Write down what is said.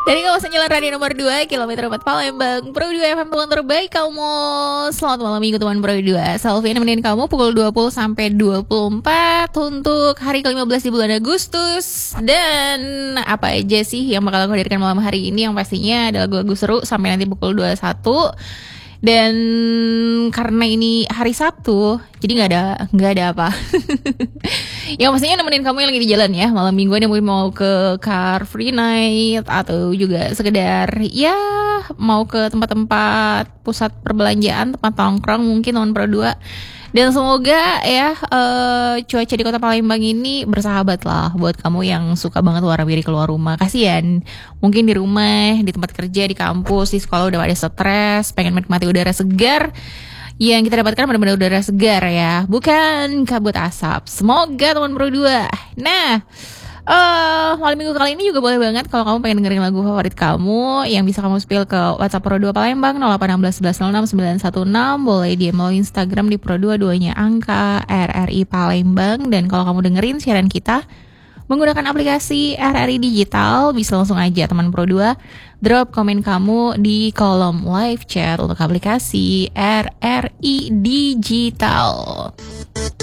Dari kawasan Jalan Raya nomor 2 kilometer 4 Palembang, Pro 2 FM teman terbaik kamu. Selamat malam minggu teman Pro 2. Salvi nemenin kamu pukul 20 sampai 24 untuk hari ke-15 di bulan Agustus. Dan apa aja sih yang bakal aku hadirkan malam hari ini? Yang pastinya ada lagu-lagu seru sampai nanti pukul 21. Dan karena ini hari Sabtu, jadi nggak ada apa. Yang pastinya nemenin kamu yang lagi di jalan ya malam mingguan, yang mungkin mau ke car free night atau juga sekedar ya mau ke tempat-tempat pusat perbelanjaan, tempat nongkrong mungkin teman Pro 2. Dan semoga ya cuaca di kota Palembang ini bersahabat lah buat kamu yang suka banget wara-wiri keluar rumah. Kasian mungkin di rumah, di tempat kerja, di kampus, di sekolah udah pada stres, pengen menikmati udara segar. Yang kita dapatkan benar-benar udara segar ya, bukan kabut asap. Semoga teman Pro 2. Nah, malam minggu kali ini juga boleh banget kalau kamu pengen dengerin lagu favorit kamu yang bisa kamu spill ke WhatsApp Pro 2 Palembang 0816 1106 916. Boleh DM melalui Instagram di Pro 2 duanya angka RRI Palembang. Dan kalau kamu dengerin siaran kita menggunakan aplikasi RRI Digital, bisa langsung aja teman Pro 2 drop komen kamu di kolom live chat untuk aplikasi RRI Digital.